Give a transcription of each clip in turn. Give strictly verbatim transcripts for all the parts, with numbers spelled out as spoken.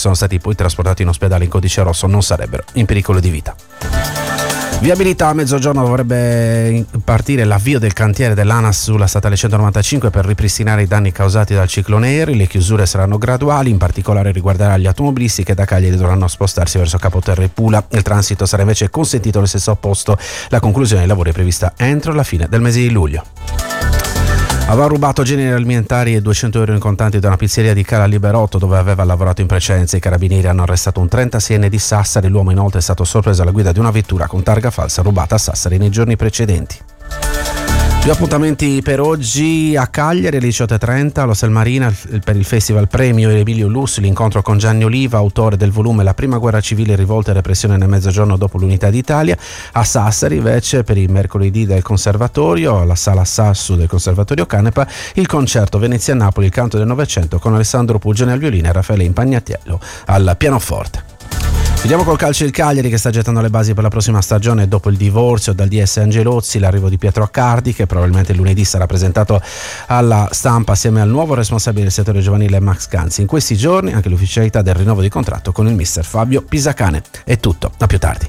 sono stati poi trasportati in ospedale in codice rosso non sarebbero in pericolo di vita. Viabilità: a mezzogiorno dovrebbe partire l'avvio del cantiere dell'ANAS sulla statale centonovantacinque per ripristinare i danni causati dal ciclone Eri. Le chiusure saranno graduali, in particolare riguarderà gli automobilisti che da Cagliari dovranno spostarsi verso Capoterra e Pula. Il transito sarà invece consentito nel senso opposto. La conclusione dei lavori è prevista entro la fine del mese di luglio. Aveva rubato generi alimentari e duecento euro in contanti da una pizzeria di Cala Liberotto dove aveva lavorato in precedenza. I carabinieri hanno arrestato un trentaseienne di Sassari. L'uomo inoltre è stato sorpreso alla guida di una vettura con targa falsa rubata a Sassari nei giorni precedenti. Gli appuntamenti per oggi: a Cagliari alle diciotto e trenta l'Hotel Marina per il Festival Premio Emilio Lussi, l'incontro con Gianni Oliva, autore del volume La prima guerra civile, rivolta e repressione nel mezzogiorno dopo l'unità d'Italia. A Sassari invece per il mercoledì del Conservatorio, alla Sala Sassu del Conservatorio Canepa, il concerto Venezia-Napoli, il canto del Novecento con Alessandro Puggione al violino e Raffaele Impagnatiello al pianoforte. Vediamo col calcio il Cagliari, che sta gettando le basi per la prossima stagione dopo il divorzio dal D S Angelozzi, l'arrivo di Pietro Accardi, che probabilmente lunedì sarà presentato alla stampa assieme al nuovo responsabile del settore giovanile Max Canzi. In questi giorni anche l'ufficialità del rinnovo di contratto con il mister Fabio Pisacane. È tutto, a più tardi.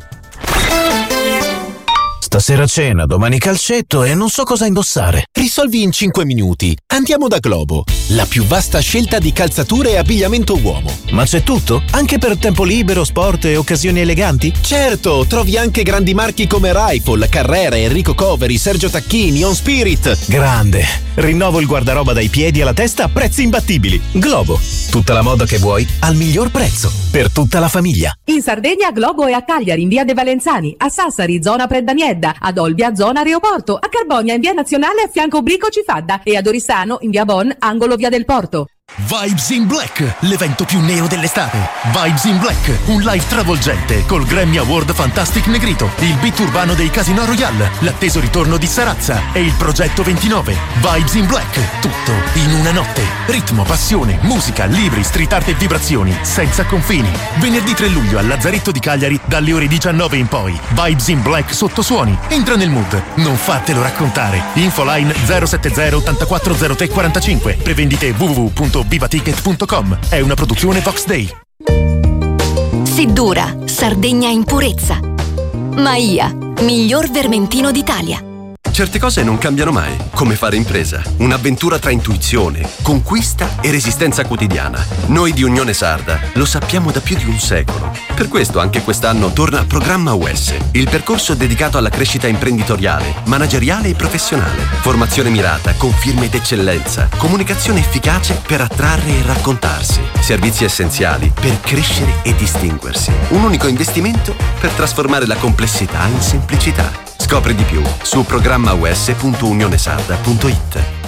Stasera cena, domani calcetto e non so cosa indossare. Risolvi in cinque minuti. Andiamo da Globo, la più vasta scelta di calzature e abbigliamento uomo. Ma c'è tutto? Anche per tempo libero, sport e occasioni eleganti? Certo, trovi anche grandi marchi come Rifle, Carrera, Enrico Coveri, Sergio Tacchini, On Spirit. Grande! Rinnovo il guardaroba dai piedi alla testa a prezzi imbattibili. Globo, tutta la moda che vuoi al miglior prezzo, per tutta la famiglia. In Sardegna Globo è a Cagliari in via De Valenzani, a Sassari zona Preddaniedda, ad Olbia zona Aeroporto, a Carbonia in via Nazionale a fianco Brico Cifadda e ad Oristano in via Bon, angolo via del Porto. Vibes in Black, l'evento più neo dell'estate. Vibes in Black, un live travolgente col Grammy Award Fantastic Negrito, il beat urbano dei Casino Royale, l'atteso ritorno di Sarazza e il progetto ventinove. Vibes in Black, tutto in una notte. Ritmo, passione, musica, libri, street art e vibrazioni senza confini. Venerdì tre luglio al Lazzaretto di Cagliari dalle ore diciannove in poi. Vibes in Black Sottosuoni. Entra nel mood, non fatelo raccontare. Infoline zero sette zero ottantaquattro zero tre quarantacinque. Prevendite w w w punto vivaticket punto com. È una produzione Vox Day. Seddura, Sardegna in purezza. Maia, miglior vermentino d'Italia. Certe cose non cambiano mai, come fare impresa. Un'avventura tra intuizione, conquista e resistenza quotidiana. Noi di Unione Sarda lo sappiamo da più di un secolo. Per questo anche quest'anno torna Programma U S, il percorso dedicato alla crescita imprenditoriale, manageriale e professionale. Formazione mirata con firme d'eccellenza, comunicazione efficace per attrarre e raccontarsi, servizi essenziali per crescere e distinguersi. Un unico investimento per trasformare la complessità in semplicità. Scopri di più su programma u s punto unionesarda punto it.